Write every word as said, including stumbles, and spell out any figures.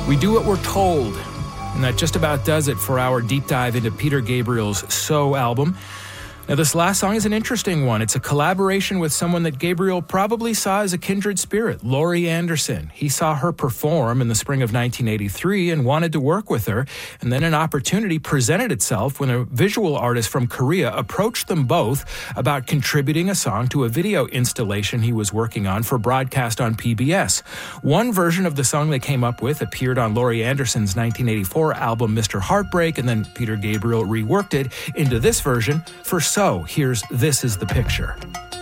We do what we're told, and that just about does it for our deep dive into Peter Gabriel's So album. Now, this last song is an interesting one. It's a collaboration with someone that Gabriel probably saw as a kindred spirit, Laurie Anderson. He saw her perform in the spring of nineteen eighty-three and wanted to work with her, and then an opportunity presented itself when a visual artist from Korea approached them both about contributing a song to a video installation he was working on for broadcast on P B S. One version of the song they came up with appeared on Laurie Anderson's nineteen eighty-four album Mister Heartbreak, and then Peter Gabriel reworked it into this version for So. Here's This Is the Picture.